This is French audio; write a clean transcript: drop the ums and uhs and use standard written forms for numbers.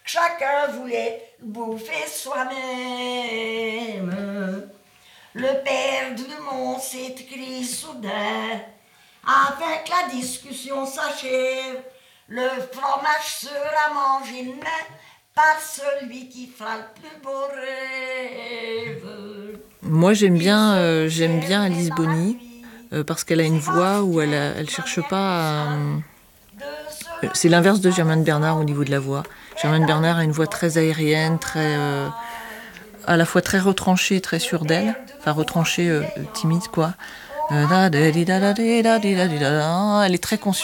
chacun voulait bouffer soi-même. Le père Dumont s'est écrit soudain, afin que la discussion s'achève, le fromage sera mangé demain par celui qui fera le plus beau rêve. Moi, j'aime bien Alice Boni parce qu'elle a une voix où elle cherche pas à... C'est l'inverse de Germaine Bernard au niveau de la voix. Germaine Bernard a une voix très aérienne, à la fois très retranchée, très sûre d'elle. Enfin, retranchée, timide, quoi. Elle est très consciente